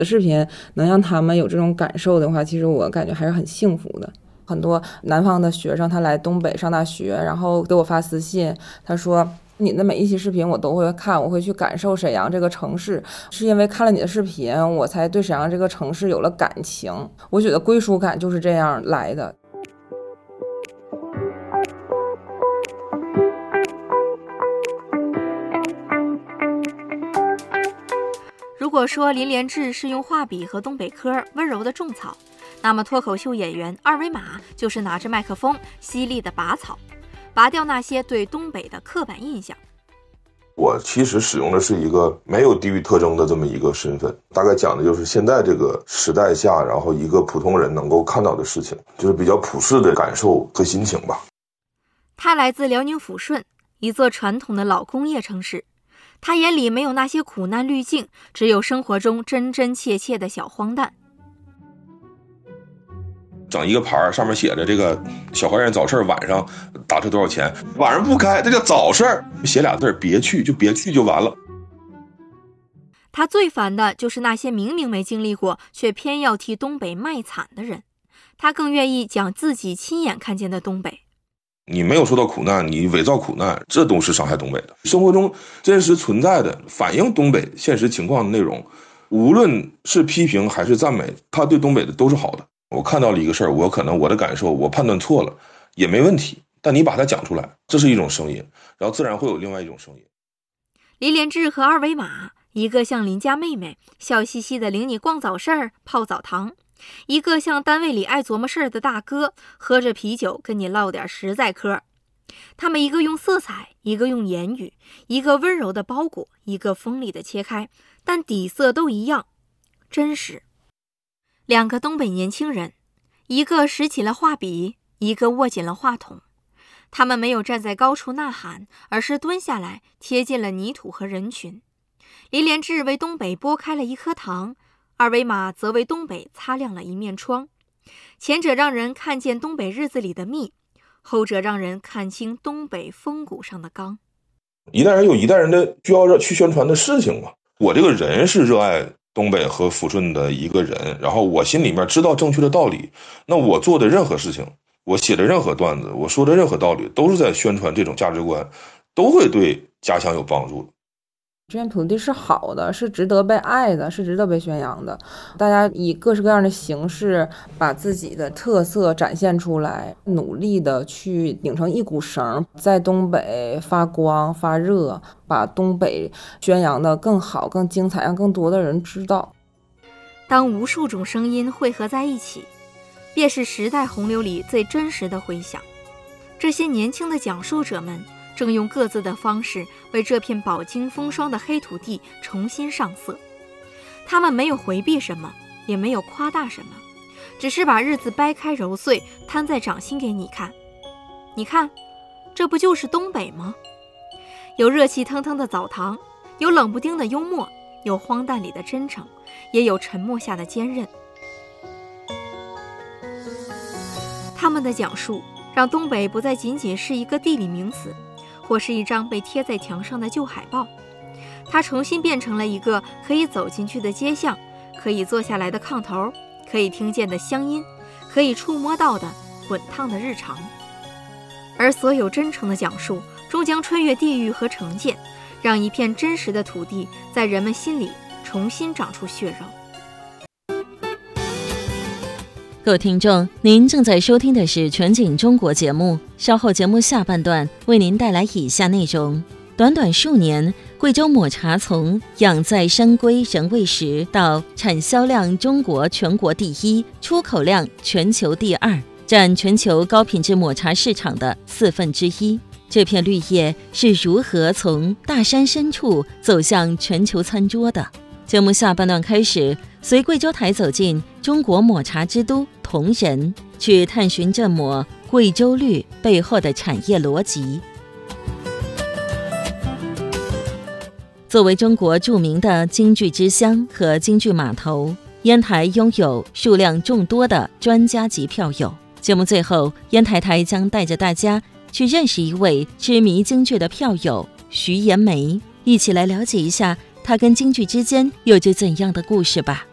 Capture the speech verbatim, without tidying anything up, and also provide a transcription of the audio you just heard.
视频能让他们有这种感受的话，其实我感觉还是很幸福的。很多南方的学生他来东北上大学，然后给我发私信，他说你的每一期视频我都会看，我会去感受沈阳这个城市，是因为看了你的视频我才对沈阳这个城市有了感情。我觉得归属感就是这样来的。 如果说林连志是用画笔和东北嗑温柔的种草，那么脱口秀演员二维码就是拿着麦克风犀利的拔草，拔掉那些对东北的刻板印象。 我其实使用的是一个没有地域特征的这么一个身份，大概讲的就是现在这个时代下，然后一个普通人能够看到的事情，就是比较普世的感受和心情吧。 他来自辽宁抚顺，一座传统的老工业城市，他眼里没有那些苦难滤镜，只有生活中真真切切的小荒诞。 整一个牌上面写着这个小花园早市晚上打车多少钱，晚上不开，这叫早市，写俩字别去，就别去就完了。 他最烦的就是那些明明没经历过却偏要替东北卖惨的人，他更愿意讲自己亲眼看见的东北。 你没有受到苦难，你伪造苦难，这都是伤害东北的。生活中真实存在的反映东北现实情况的内容，无论是批评还是赞美，他对东北的都是好的。我看到了一个事儿，我可能我的感受我判断错了也没问题，但你把它讲出来，这是一种声音，然后自然会有另外一种声音。 林连志和二维码，一个像邻家妹妹笑嘻嘻的领你逛早市儿泡澡堂，一个像单位里爱琢磨事儿的大哥喝着啤酒跟你唠点实在嗑。他们一个用色彩，一个用言语，一个温柔的包裹，一个锋利的切开，但底色都一样，真实。两个东北年轻人，一个拾起了画笔，一个握紧了话筒。他们没有站在高处呐喊，而是蹲下来贴近了泥土和人群。林连志为东北剥开了一颗糖，二维码则为东北擦亮了一面窗。前者让人看见东北日子里的蜜，后者让人看清东北风骨上的刚。 一代人有一代人的需要去宣传的事情嘛。我这个人是热爱东北和抚顺的一个人，然后我心里面知道正确的道理，那我做的任何事情，我写的任何段子，我说的任何道理，都是在宣传这种价值观，都会对家乡有帮助的。 这片土地是好的，是值得被爱的，是值得被宣扬的。大家以各式各样的形式把自己的特色展现出来，努力的去拧成一股绳，在东北发光发热，把东北宣扬的更好更精彩，让更多的人知道。 当无数种声音汇合在一起，便是时代洪流里最真实的回响。这些年轻的讲述者们正用各自的方式为这片饱经风霜的黑土地重新上色。他们没有回避什么，也没有夸大什么，只是把日子掰开揉碎，摊在掌心给你看。你看，这不就是东北吗？有热气腾腾的澡堂，有冷不丁的幽默，有荒诞里的真诚，也有沉默下的坚韧。他们的讲述让东北不再仅仅是一个地理名词，或是一张被贴在墙上的旧海报，它重新变成了一个可以走进去的街巷，可以坐下来的炕头，可以听见的乡音，可以触摸到的滚烫的日常。而所有真诚的讲述终将穿越地域和成见，让一片真实的土地在人们心里重新长出血肉。 各位听众，您正在收听的是全景中国节目，稍后节目下半段为您带来以下内容。短短数年，贵州抹茶从养在山归人未识到产销量中国全国第一，出口量全球第二，占全球高品质抹茶市场的四分之一。这片绿叶是如何从大山深处走向全球餐桌的？节目下半段开始，随贵州台走进中国抹茶之都铜仁，去探寻这抹贵州绿背后的产业逻辑。作为中国著名的京剧之乡和京剧码头，烟台拥有数量众多的专家级票友。节目最后，烟台台将带着大家去认识一位痴迷京剧的票友徐延梅，一起来了解一下他跟京剧之间有着怎样的故事吧。